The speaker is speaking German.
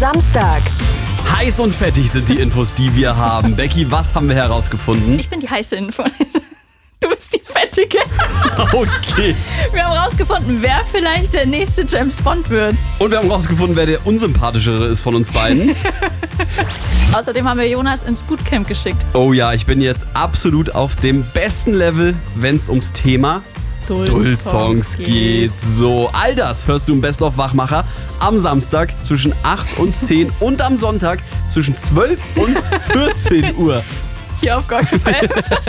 Samstag. Heiß und fettig sind die Infos, die wir haben. Becky, was haben wir herausgefunden? Ich bin die heiße Info. Du bist die fettige. Okay. Wir haben rausgefunden, wer vielleicht der nächste James Bond wird. Und wir haben rausgefunden, wer der unsympathischere ist von uns beiden. Außerdem haben wir Jonas ins Bootcamp geschickt. Oh ja, ich bin jetzt absolut auf dem besten Level, wenn es ums Thema Duld-Songs geht. So, all das hörst du im Best of Wachmacher am Samstag zwischen 8 und 10 und am Sonntag zwischen 12 und 14 Uhr. Hier auf Gott gefällt.